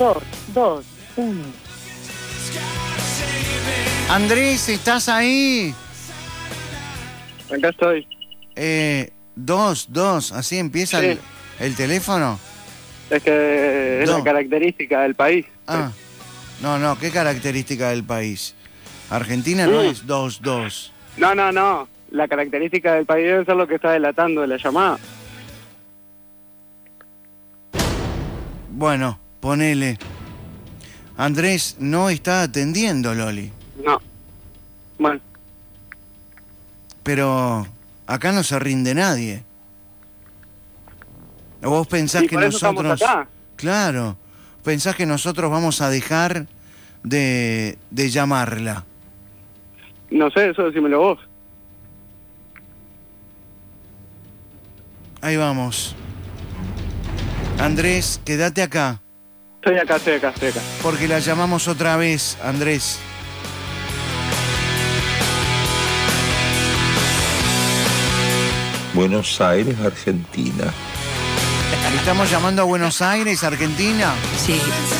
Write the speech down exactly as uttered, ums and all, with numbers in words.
dos, dos, uno. Andrés, ¿estás ahí? Acá estoy. Eh, dos, dos, así empieza Sí. el, el teléfono. Es que es No. la característica del país. Ah, no, no, ¿qué característica del país? Argentina no Mm. es dos, dos. No, no, no. La característica del país debe ser lo que está delatando de la llamada. Bueno, ponele. Andrés no está atendiendo, Loli. No. Bueno, Pero acá no se rinde nadie. ¿O vos pensás y que por eso estamos nosotros... acá. Claro. ¿Pensás que nosotros vamos a dejar de, de llamarla? No sé, eso decímelo vos. Ahí vamos. Andrés, quédate acá. Estoy acá, estoy acá, estoy acá. Porque la llamamos otra vez, Andrés. Buenos Aires, Argentina. ¿Le estamos llamando a Buenos Aires, Argentina? Sí.